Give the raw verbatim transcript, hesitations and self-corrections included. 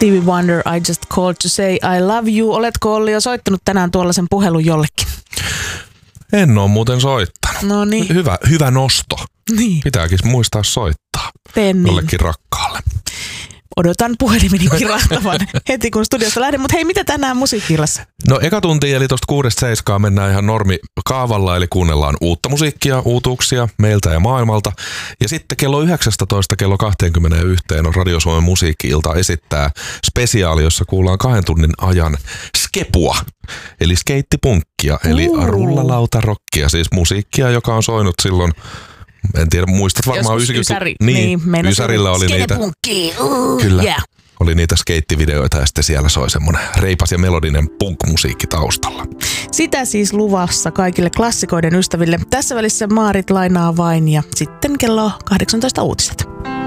Stevie Wonder, I just called to say I love you. Oletko Olli jo soittanut tänään tuollaisen puhelun jollekin? En ole muuten soittanut. No niin. Hyvä, hyvä nosto. Niin. Pitääkin muistaa soittaa. Teen niin. Jollekin rakkaalle. Odotan puhelimeni kirahtavan heti kun studiosta lähden, mutta hei, mitä tänään musiikki-illassa? No eka tunti eli tosta kuudesta seiskaan mennään ihan normi kaavalla, eli kuunnellaan uutta musiikkia, uutuuksia meiltä ja maailmalta. Ja sitten kello yhdeksäntoista kello kaksikymmentäyksi on Radio Suomen musiikki-ilta esittää spesiaali, jossa kuullaan kahden tunnin ajan skepua, eli skeittipunkkia, eli Uh. rullalautarokia, siis musiikkia, joka on soinut silloin. En tiedä, muistat varmaan yhdeksänkymmentä Ysäri, niin, niin Ysärillä oli niitä. Uh, Kyllä. Yeah. Oli niitä skeittivideoita ja sitten siellä soi semmoinen reipas ja melodinen punk-musiikki taustalla. Sitä siis luvassa kaikille klassikoiden ystäville. Tässä välissä Maarit lainaa vain ja sitten kello kahdeksantoista uutiset.